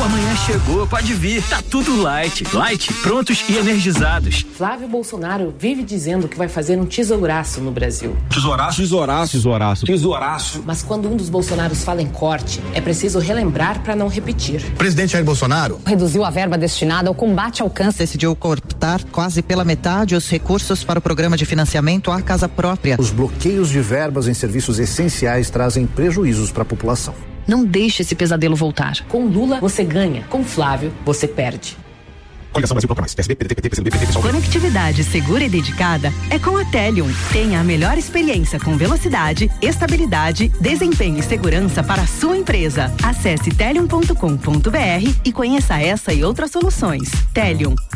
amanhã chegou, pode vir. Tá tudo light. Light, prontos e energizados. Flávio Bolsonaro vive dizendo que vai fazer um tesouraço no Brasil. Tesouraço? Tesouraço. Mas quando um dos Bolsonaros fala em corte, é preciso relembrar para não repetir. Presidente Jair Bolsonaro reduziu a verba destinada ao combate ao câncer. Decidiu cortar quase pela metade os recursos para o programa de financiamento à casa própria. Os bloqueios de verbas em serviços essenciais trazem prejuízos para a população. Não deixe esse pesadelo voltar. Com Lula, você ganha. Com Flávio, você perde. Coligação Brasil Mais, PSB, PDT, PCdoB, PSB. Conectividade segura e dedicada é com a Telium. Tenha a melhor experiência com velocidade, estabilidade, desempenho e segurança para a sua empresa. Acesse telium.com.br e conheça essa e outras soluções. Telium,